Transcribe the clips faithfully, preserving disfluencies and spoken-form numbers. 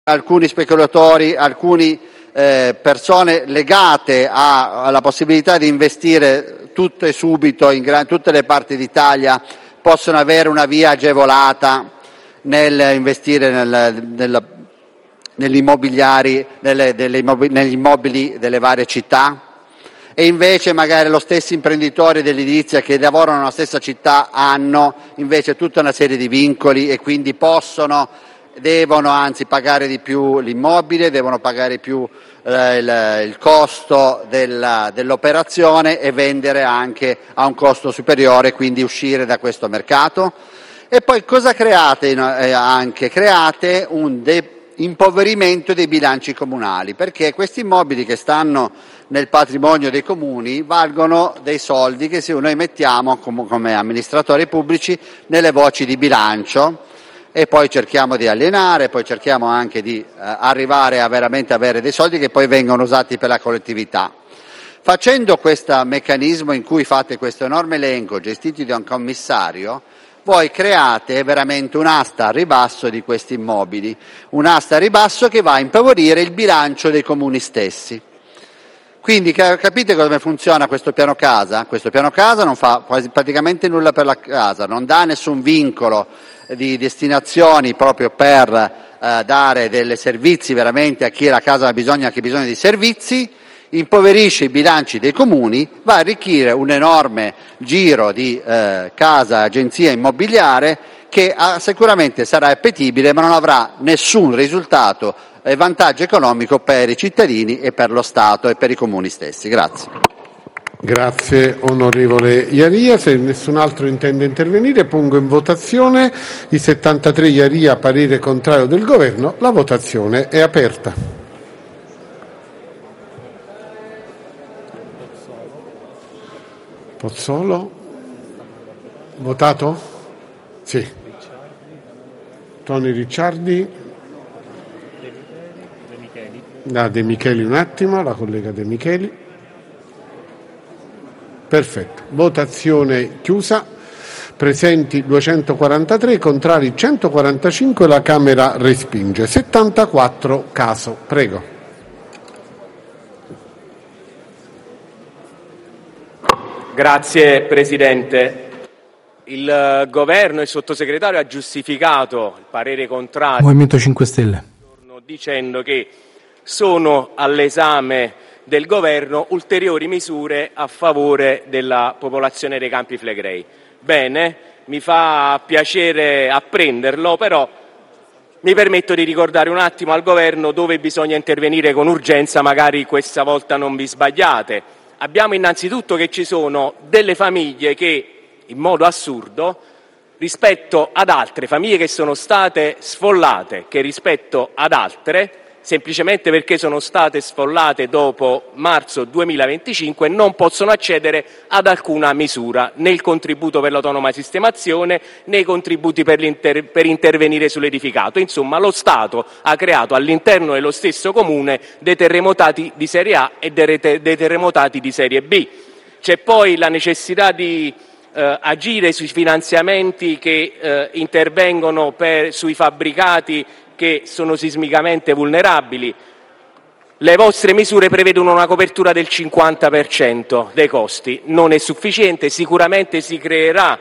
alcuni speculatori, alcune eh, persone legate a, alla possibilità di investire tutto e subito in gran, tutte le parti d'Italia possono avere una via agevolata nel investire nel, nel, negli immobiliari, nelle, delle immobili, negli immobili delle varie città, e invece magari lo stesso imprenditore dell'edilizia che lavorano nella stessa città hanno invece tutta una serie di vincoli e quindi possono, devono anzi pagare di più l'immobile, devono pagare più eh, il, il costo della, dell'operazione e vendere anche a un costo superiore, quindi uscire da questo mercato. E poi cosa create eh, anche? Create un de- impoverimento dei bilanci comunali, perché questi immobili che stanno nel patrimonio dei comuni valgono dei soldi che se noi mettiamo come, come amministratori pubblici nelle voci di bilancio e poi cerchiamo di alienare, poi cerchiamo anche di eh, arrivare a veramente avere dei soldi che poi vengono usati per la collettività. Facendo questo meccanismo in cui fate questo enorme elenco gestito da un commissario, voi create veramente un'asta a ribasso di questi immobili, un'asta a ribasso che va a impaurire il bilancio dei comuni stessi. Quindi capite come funziona questo piano casa? Questo piano casa non fa quasi praticamente nulla per la casa, non dà nessun vincolo di destinazioni proprio per eh, dare dei servizi veramente a chi la casa ha bisogno, a chi ha bisogno di servizi, impoverisce i bilanci dei comuni, va a arricchire un enorme giro di eh, casa, agenzia immobiliare che ah, sicuramente sarà appetibile ma non avrà nessun risultato e vantaggio economico per i cittadini e per lo Stato e per i comuni stessi. Grazie. Grazie onorevole Iaria. Se nessun altro intende intervenire pongo in votazione i settantatré Iaria, parere contrario del Governo. La votazione è aperta. Pozzolo. Votato? Sì. Toni Ricciardi. Da De Micheli un attimo, la collega De Micheli. Perfetto. Votazione chiusa. Presenti duecentoquarantatré, contrari centoquarantacinque, la Camera respinge. settantaquattro Caso. Prego. Grazie Presidente. Il Governo e il Sottosegretario ha giustificato il parere contrario Movimento cinque Stelle dicendo che sono all'esame del Governo ulteriori misure a favore della popolazione dei Campi Flegrei. Bene, mi fa piacere apprenderlo, però mi permetto di ricordare un attimo al Governo dove bisogna intervenire con urgenza, magari questa volta non vi sbagliate. Abbiamo innanzitutto che ci sono delle famiglie che, in modo assurdo, rispetto ad altre famiglie che sono state sfollate, che rispetto ad altre, semplicemente perché sono state sfollate dopo marzo duemilaventicinque, non possono accedere ad alcuna misura, né il contributo per l'autonoma sistemazione, né i contributi per, l'inter- per intervenire sull'edificato. Insomma, lo Stato ha creato all'interno dello stesso comune dei terremotati di serie A e dei, te- dei terremotati di serie B. C'è poi la necessità di eh, agire sui finanziamenti che eh, intervengono per, sui fabbricati che sono sismicamente vulnerabili. Le vostre misure prevedono una copertura del cinquanta per cento dei costi. Non è sufficiente, sicuramente si creerà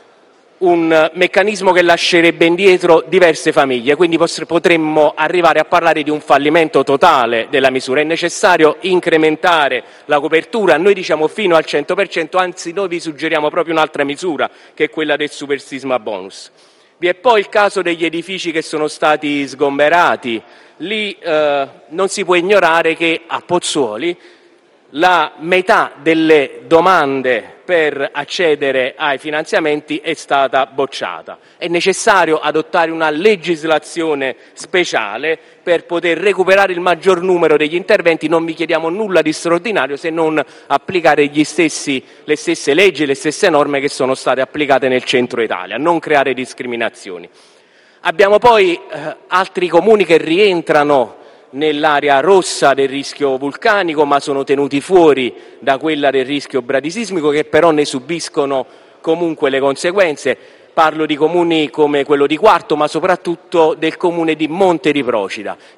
un meccanismo che lascerebbe indietro diverse famiglie, quindi potremmo arrivare a parlare di un fallimento totale della misura. È necessario incrementare la copertura, noi diciamo fino al cento per cento, anzi noi vi suggeriamo proprio un'altra misura, che è quella del super sisma bonus. Vi è poi il caso degli edifici che sono stati sgomberati. Lì eh, non si può ignorare che a Pozzuoli la metà delle domande per accedere ai finanziamenti è stata bocciata. È necessario adottare una legislazione speciale per poter recuperare il maggior numero degli interventi. Non vi chiediamo nulla di straordinario se non applicare gli stessi, le stesse leggi, le stesse norme che sono state applicate nel centro Italia, non creare discriminazioni. Abbiamo poi eh, altri comuni che rientrano nell'area rossa del rischio vulcanico, ma sono tenuti fuori da quella del rischio bradisismico, che però ne subiscono comunque le conseguenze. parlo di comuni come quello di Quarto, ma soprattutto del comune di Monte di Procida,